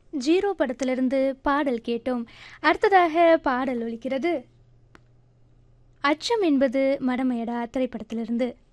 Zero படத்திலிருந்து பாடல் கேட்டோம். அடுத்ததாக பாடல் ஒலிக்கிறது. அச்சம் என்பது மடமையடா திரைப்படத்திலிருந்து.